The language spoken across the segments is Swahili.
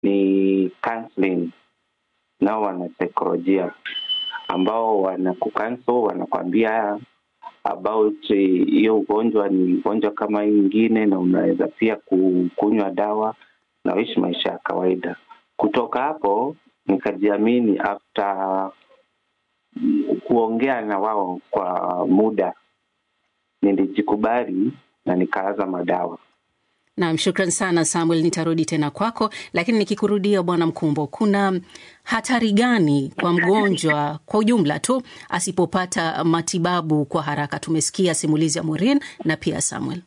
ni counseling na wanasaikolojia ambao wanakucancel, wanakuambia about hiyo ugonjwa ni ugonjwa kama nyingine, na unaweza pia kunywa dawa na uishi maisha ya kawaida. Kutoka hapo nikajiamini after kuongea na wao kwa muda, nilijikubali na nikaanza madawa. Naam, shukrani sana Samuel, nitarudi tena kwako, lakini nikikurudia Bwana Mkumbo, kuna hatari gani kwa mgonjwa kwa ujumla tu asipopata matibabu kwa haraka? Tumesikia simulizi ya Maureen na pia Samuel.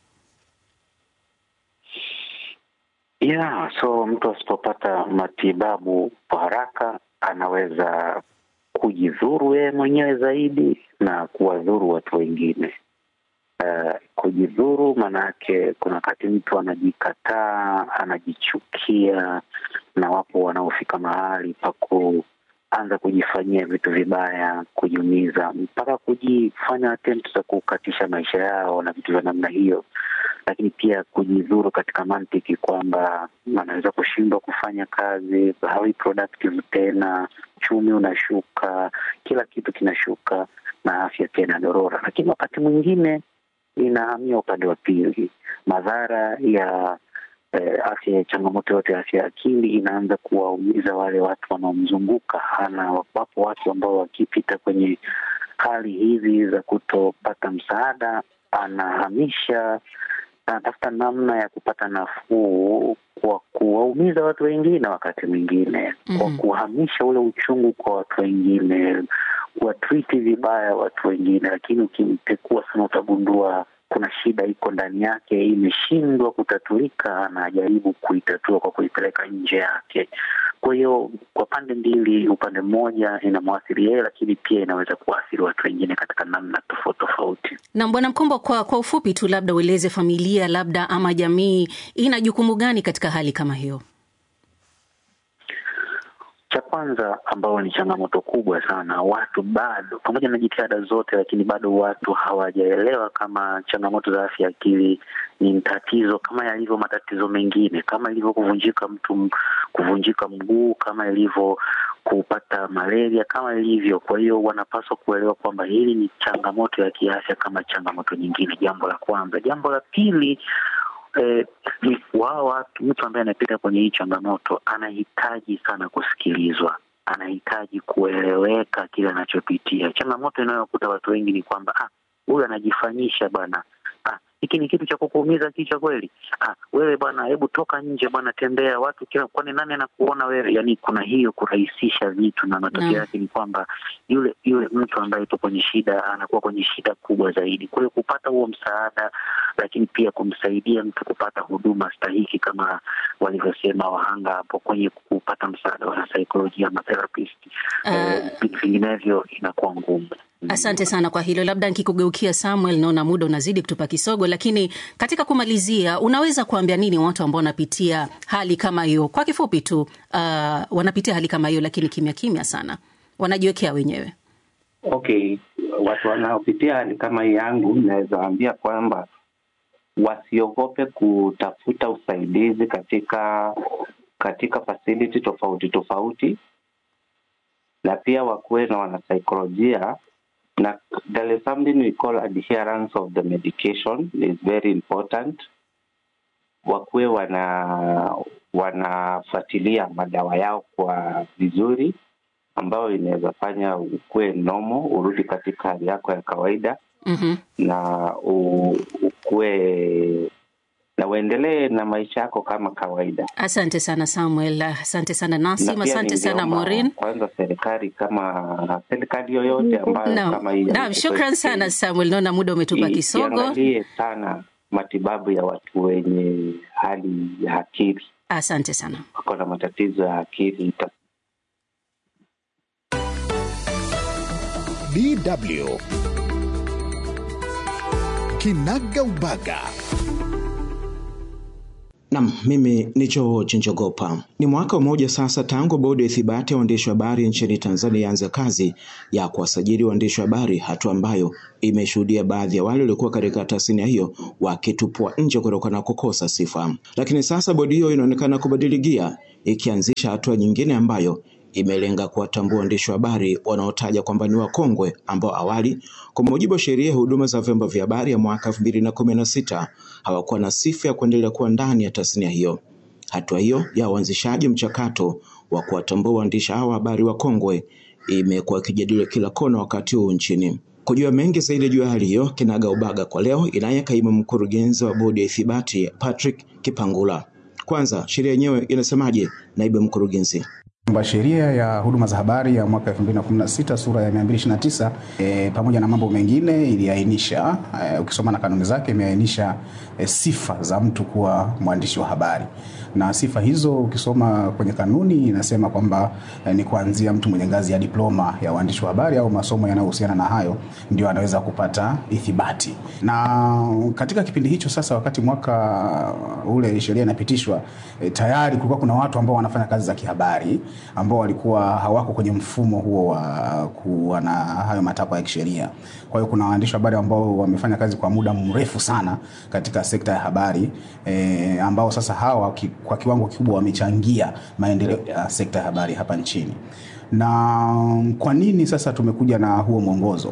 So mtu asipopata matibabu kwa haraka anaweza kujidhuru yeye mwenyewe zaidi na kuwadhuru watu wengine. Kujidhuru manake kuna wakati mtu anajikataa, anajichukia, na wapo wanaofika mahali pa kuanza kujifanyia vitu vibaya, kujiumiza, mpaka kujifanya attempt za kukatisha maisha yao na vitu vya namna hiyo. Lakini pia kujidhuru katika mantiki kwamba anaweza kushindwa kufanya kazi, hawi productive tena, uchumi unashuka, kila kitu kinashuka na afya tena dorora. Lakini wakati mwingine inahamia upande wa pili, madhara ya afya, changamoto yote ya afya ya akili inaanza kuwaumiza wale watu wanaomzunguka. Wapo watu ambao wakipita kwenye hali hizi za kutopata msaada, anahamisha, anatafuta namna ya kupata nafuu kwa kuwaumiza watu wengine, wakati mwingine kwa kuhamisha ule uchungu kwa watu wengine, kuwatreat vibaya watu wengine. Lakini ukimpekua sana utagundua kuna shida iko ndani yake, imeshindwa kutatulika, anajaribu kuitatua kwa kuipeleka nje yake. Kwa hiyo kwa pande mbili, upande mmoja inamwathiri yeye, lakini pia inaweza kuathiri watu wengine katika namna tofauti tofauti. Na Bwana Mkumbo, kwa ufupi tu labda ueleze familia labda ama jamii ina jukumu gani katika hali kama hiyo? Cha kwanza ambao ni changamoto kubwa sana, watu bado pamoja na jitihada zote, lakini bado watu hawajaelewa kama changamoto za afya akili ni tatizo kama yalivyo matatizo mengine, kama ilivyo kuvunjika mguu, kama ilivyo kupata malaria, kama ilivyo. Kwa hiyo wanapaswa kuelewa kwamba hili ni changamoto ya kiafya kama changamoto nyingine, jambo la kwanza. Jambo la pili, mtu ambaye anapita kwenye hii changamoto anahitaji sana kusikilizwa, anahitaji kueleweka kile anachopitia. Changamoto inayokuta watu wengi ni kwamba huyu anajifanyisha bwana, hiki ni kitu cha kukuumiza kichwa kweli? Wewe bwana, hebu toka nje bwana, tembea watu kila, kwani nani anakuona wewe? Yani kuna hiyo kurahisisha vitu, na matokeo yake ni kwamba yule mtu ambaye yuko kwenye shida anakuwa kwenye shida kubwa zaidi. Kwa hiyo kupata huo msaada, lakini pia kumsaidia mtu kupata huduma stahiki kama walivyosema wahanga hapo, kwenye kupata msaada wa saikolojia ama therapist, vinginevyo inakuwa ngumu. Asante sana kwa hilo. Labda nikikugeukia Samuel, naona muda unazidi kutupa kisogo, lakini katika kumalizia, unaweza kuambia nini watu ambao wanapitia hali kama hiyo? Kwa kifupi tu, wanapitia hali kama hiyo lakini kimya kimya sana, wanajiwekea wenyewe. Okay, watu wanaopitia hali kama hii yangu, naweza waambia kwamba wasiogope kutafuta usaidizi katika facility tofauti tofauti, na pia wakuwe na wanasaikolojia. Na there is something we call adherence of the medication is very important. Wakuwe wanafuatilia madawa yao kwa vizuri, ambao inaweza fanya ukue normal, urudi katika hali yako ya kawaida. Na ukue na uendelee na maisha yako kama kawaida. Asante sana Samuel, asante sana Nasim, asante sana Maureen. Kwanza serikali yoyote ambayo kama hii. Naam, shukrani sana Samuel, naona muda umetupa kisogo. Iangalie sana matibabu ya watu wenye hali ya akili. Asante sana. Wako na matatizo ya akili. DW Kinagaubaga. Naam, mimi ni George Njogopa. Ni mwaka mmoja sasa tangu bodi ya ithibati ya waandishi wa habari nchini Tanzania ianze kazi ya kuwasajili waandishi wa habari, hatua ambayo imeshuhudia baadhi ya wale waliokuwa katika tasnia hiyo wakitupwa nje kutokana na kukosa sifa. Lakini sasa bodi hiyo inaonekana kubadili gia, ikianzisha hatua nyingine ambayo imelenga kuwatambua waandishi wa habari wanaotaja kwamba ni wakongwe ambao awali kwa mujibu wa sheria ya huduma za vyombo vya habari ya mwaka 2016 hawakuwa na sifa ya kuendelea kuwa ndani ya tasnia hiyo. Hatua hiyo ya uanzishaji mchakato wa kuwatambua waandishi hao wa habari wakongwe imekuwa ikijadiliwa kila kona wakati huu nchini. Kujua mengi zaidi juu ya hali hiyo, kinaga ubaga kwa leo inaye kaimu mkurugenzi wa bodi ya ithibati Patrick Kipangula. Kwanza, sheria yenyewe inasemaje, naibu mkurugenzi? Sheria ya huduma za habari ya mwaka 2016 sura ya 229 pamoja na mambo mengine iliainisha, ukisoma na kanuni zake imeainisha sifa za mtu kuwa mwandishi wa habari. Na sifa hizo ukisoma kwenye kanuni inasema kwamba ni kuanzia mtu mwenye ngazi ya diploma ya uandishi wa habari au masomo yanayohusiana na hayo ndio anaweza kupata ithibati. Na katika kipindi hicho sasa, wakati mwaka ule sheria inapitishwa, tayari kulikuwa kuna watu ambao wanafanya kazi za kihabari ambao walikuwa hawako kwenye mfumo huo wa kuwa na hayo matakwa ya kisheria. Kwa hiyo kuna waandishi wa habari ambao wamefanya kazi kwa muda mrefu sana katika sekta ya habari, ambao sasa hawa kwa kiwango kikubwa wamechangia maendeleo ya sekta ya habari hapa nchini. Na kwa nini sasa tumekuja na huo mwongozo?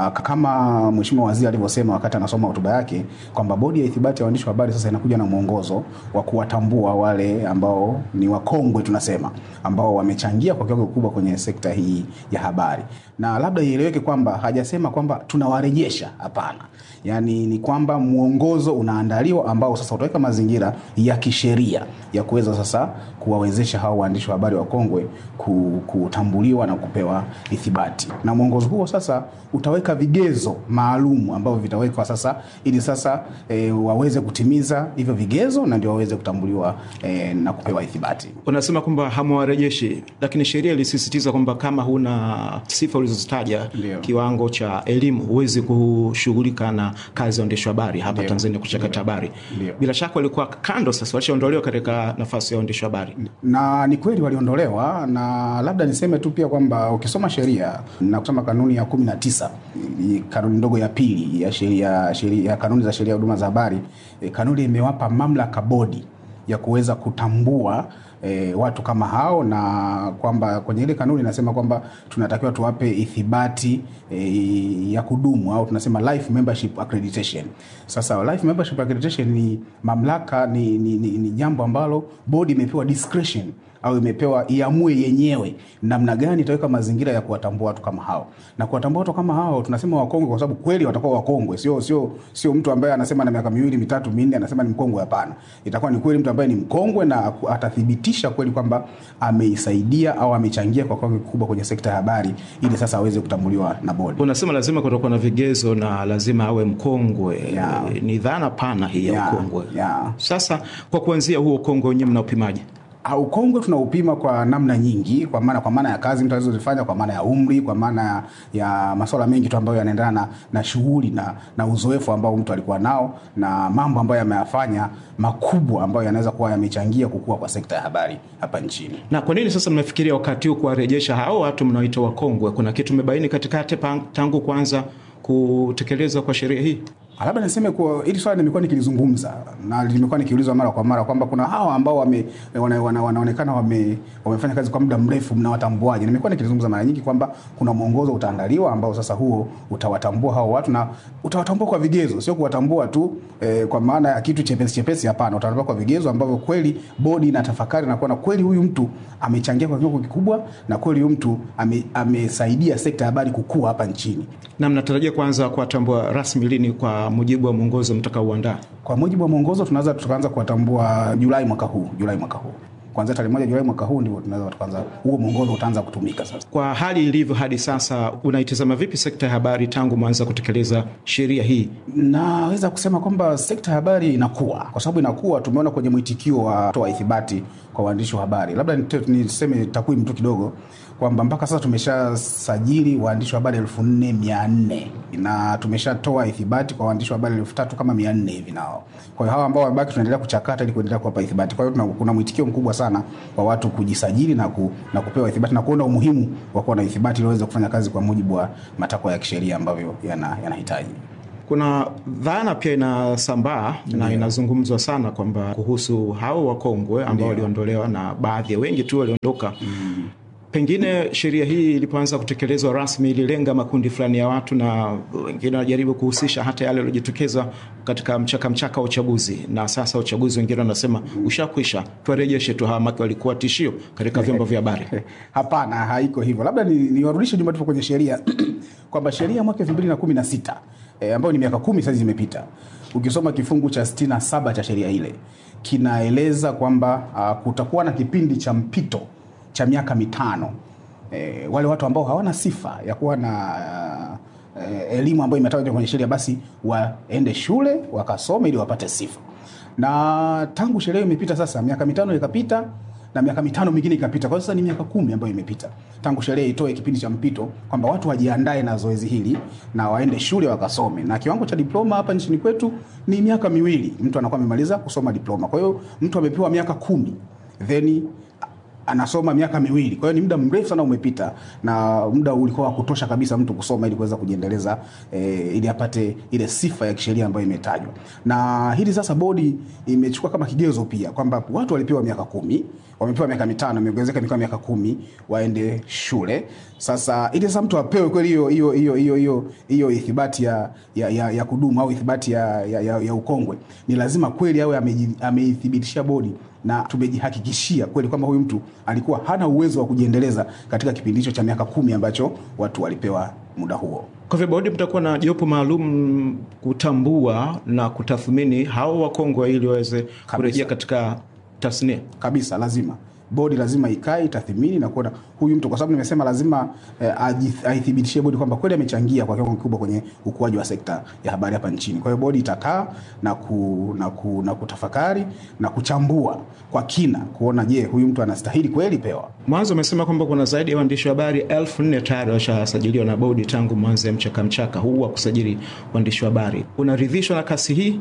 Kama Mheshimiwa Waziri alivyosema wakati anasoma hotuba yake kwamba bodi ya ithibati ya waandishi wa habari sasa inakuja na mwongozo wa kuwatambua wale ambao ni wakongwe tunasema, ambao wamechangia kwa kiwango kikubwa kwenye sekta hii ya habari. Na labda ieleweke kwamba hajasema kwamba tunawarejesha, hapana. Yani ni kwamba mwongozo unaandaliwa ambao sasa utaweka mazingira ya kisheria ya kuweza sasa kuwawezesha hao waandishi wa habari wakongwe kutambuliwa na kupewa ithibati. Na mwongozo huo sasa utaweka vigezo maalum ambavyo vitawekwa sasa ili sasa waweze kutimiza hivyo vigezo na ndio waweze kutambuliwa na kupewa ithibati. Unasema kwamba hamwarejeshi, lakini sheria ilisisitiza kwamba kama huna sifa ulizozitaja, kiwango cha elimu, huwezi kushughulika na kazi ya uandishi wa habari hapa Tanzania, kuchakata habari. Bila shaka walikuwa kando, sasa waliondolewa katika nafasi ya uandishi wa habari. Na ni kweli waliondolewa, na labda niseme tu pia kwamba ukisoma sheria na kusoma kanuni ya 19, kanuni ndogo ya pili ya sheria kanuni za sheria ya huduma za habari, kanuni imewapa mamlaka bodi ya kuweza kutambua watu kama hao, na kwamba kwenye ile kanuni inasema kwamba tunatakiwa tuwape ithibati ya kudumu au tunasema life membership accreditation. Sasa life membership accreditation ni mamlaka, ni jambo ambalo bodi imepewa discretion au imepewa iamue yenyewe namna gani itaweka mazingira ya kuwatambua watu kama hao. Na kuwatambua watu kama hao tunasema wakongwe kwa sababu kweli watakuwa wakongwe, sio mtu ambaye anasema na miaka 2, 3, 4 anasema ni mkongwe, hapana. Itakuwa ni kweli mtu ambaye ni mkongwe na atathibitisha kweli kwamba ameisaidia au amechangia kwa kiwango kikubwa kwenye sekta ya habari ili sasa aweze kutambuliwa na bodi. Unasema lazima kutokuwa na vigezo na lazima awe mkongwe. Ni dhana pana hii ya ukongwe. Sasa kwa kuanzia huo ukongwe wenyewe mnaupimaje? Ukongwe tunaupima kwa namna nyingi, kwa maana ya kazi mtu alizozifanya, kwa maana ya umri, kwa maana ya masuala mengi tu ambayo yanaendana na shughuli na uzoefu ambao mtu alikuwa nao na mambo ambayo yameyafanya makubwa ambayo yanaweza kuwa yamechangia kukua kwa sekta ya habari hapa nchini. Na kwa nini sasa mnafikiria wakati huu kuwarejesha hao watu mnaoita wakongwe? Kuna kitu umebaini katikati tangu kwanza kutekeleza kwa sheria hii? Labda niseme kwa hili swali nimekuwa nikilizungumza na limekuwa nikiulizwa mara kwa mara kwamba kuna hawa ambao wanaonekana wamefanya kazi kwa muda mrefu, mnawatambuaje? Nimekuwa nikilizungumza mara nyingi kwamba kuna mwongozo utaandaliwa ambao sasa huo utawatambua hao watu, na utawatambua kwa vigezo, sio kuwatambua tu kwa maana ya kitu chepesi, hapana. Utawatambua kwa vigezo ambavyo kweli bodi inatafakari na kuona kweli huyu mtu amechangia kwa kiwango kikubwa na kweli huyu mtu amesaidia sekta ya habari kukua hapa nchini. Na mnatarajia kuanza kuwatambua rasmi lini kwa mujibu wa mwongozo mtakaoandaa? Kwa mujibu wa mwongozo tukaanza kuwatambua Julai mwaka huu. Kuanzia tarehe 1 Julai mwaka huu ndio tunaweza tukaanza, huo mwongozo utaanza kutumika sasa. Kwa hali ilivyo hadi sasa, unaitazama vipi sekta ya habari tangu mwanzo kutekeleza sheria hii? Naweza kusema kwamba sekta ya habari inakuwa. Kwa sababu inakuwa, tumeona kwenye mwitikio wa toa ithibati kwa waandishi wa habari. Labda niseme takwimu tu kidogo kwamba mpaka sasa tumeshasajili waandishi wa habari 4400 na tumeshatoa ithibati kwa waandishi wa habari 3000 kama 400 hivi nao. Kwa hiyo hawa ambao wamebaki tunaendelea kuchakata ili kuendelea kuwapa ithibati. Kwa hiyo kuna mwitikio mkubwa sana kwa watu kujisajili na kupewa ithibati na kuona umuhimu wa kuwa na ithibati ili waweze kufanya kazi kwa mujibu wa matakwa ya kisheria ambavyo yanahitaji. Kuna dhana pia inasambaa na inazungumzwa sana kwamba kuhusu hao wakongwe ambao waliondolewa na baadhi ya wengi tu waliondoka. Pengine sheria hii ilipoanza kutekelezwa rasmi ililenga makundi fulani ya watu, na wengine wanajaribu kuhusisha hata yale yaliyojitokeza katika mchaka wa uchaguzi, na sasa uchaguzi wengine wanasema ushakwisha, tuwarejeshe tu hawa maki walikuwa tishio katika vyombo vya habari. Hapana, haiko hivyo. Labda niwarudishe nyuma tu kwenye sheria kwamba sheria mwaka 2016 ambayo ni miaka 10 sasa zimepita, ukisoma kifungu cha 67 cha sheria ile kinaeleza kwamba kutakuwa na kipindi cha mpito cha miaka 5. Wale watu ambao hawana sifa ya kuwa na elimu ambayo imetajwa kwenye sheria basi waende shule wakasome ili wapate sifa. Na tangu sheria imepita sasa miaka 5 ikapita na miaka 5 mingine ikapita. Kwa sasa ni miaka 10 ambayo imepita tangu sheria itoe kipindi cha mpito kwamba watu wajiandae na zoezi hili na waende shule wakasome. Na kiwango cha diploma hapa nchini kwetu ni miaka 2. Mtu anakuwa amemaliza kusoma diploma. Kwa hiyo mtu amepewa miaka 10 then anasoma miaka 2. Kwa hiyo ni muda mrefu sana umepita na muda ulikuwa wa kutosha kabisa mtu kusoma ili kuweza kujiendeleza ili apate ile sifa ya kisheria ambayo imetajwa. Na hili sasa bodi imechukua kama kigezo pia kwamba watu walipewa miaka 10, wamepewa miaka 5, imeongezeka miaka 10 waende shule. Sasa ili sasa mtu apewe kweli hiyo ithibati ya kudumu au ithibati ya ukongwe, ni lazima kweli awe ameithibitishia bodi na tumejihakikishia kweli kwamba huyu mtu alikuwa hana uwezo wa kujiendeleza katika kipindi hicho cha miaka 10 ambacho watu walipewa muda huo. Kwa hivyo bodi mtakuwa na jopo maalum kutambua na kutathmini hao wakongwe ili waweze kurejea katika tasnia. Kabisa, lazima bodi lazima ikae tathmini na kuona huyu mtu, kwa sababu nimesema lazima aithibitishie bodi kwamba kweli amechangia kwa kiwango kikubwa kwenye ukuaji wa sekta ya habari hapa nchini. Kwa hiyo bodi itakaa na kutafakari na kuchambua kwa kina kuona je, huyu mtu anastahili kweli pewa. Mwanzo umesema kwamba kuna zaidi ya waandishi wa habari 1400 tayari washasajiliwa na bodi tangu mwanzo ya mchaka huu wa kusajili waandishi wa habari. Unaridhishwa na kasi hii?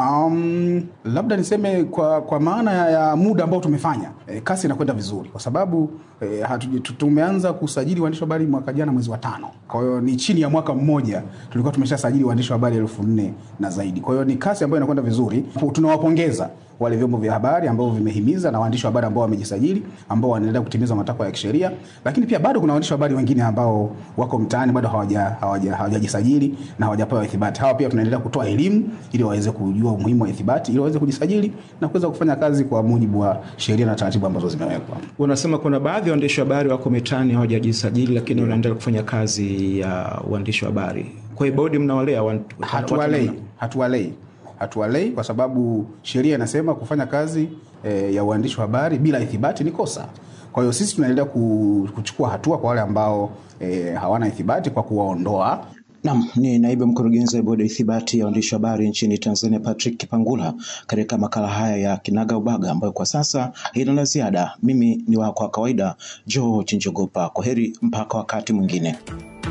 Labda niseme kwa maana ya muda ambao tumefanya kasi inakwenda vizuri kwa sababu tumeanza kusajili waandishi wa habari mwaka jana mwezi wa 5. Kwa hiyo ni chini ya mwaka mmoja tulikuwa tumeshasajili waandishi wa habari 4000 na zaidi. Kwa hiyo ni kasi ambayo inakwenda vizuri. Tunawapongeza wale vyombo vya habari ambao vimehimiza na waandishi wa habari ambao wamejisajili ambao wanaendelea kutimiza matakwa ya kisheria, lakini pia bado kuna waandishi wa habari wengine ambao wako mtaani bado hawajajisajili na hawajapewa ithibati. Hawa pia tunaendelea kutoa elimu ili waweze kujua umuhimu wa ithibati ili waweze kujisajili na kuweza kufanya kazi kwa mujibu wa sheria na taratibu ambazo zimewekwa. Unasema kuna baadhi ya waandishi wa habari wako mitaani hawajajisajili lakini wanaendelea kufanya kazi ya uandishi wa habari. Kwa hiyo bodi mnawalea hatuwalei kwa sababu sheria inasema kufanya kazi ya uandishi wa habari bila ithibati ni kosa. Kwa hiyo sisi tunaendelea kuchukua hatua kwa wale ambao hawana ithibati kwa kuwaondoa. Naam, ni naibu mkurugenzi wa bodi ya ithibati ya waandishi wa habari nchini Tanzania Patrick Kipangula katika makala haya ya Kinaga Ubaga ambayo kwa sasa haina la ziada. Mimi ni wako wa kawaida George Njogopa. Kwaheri mpaka wakati mwingine.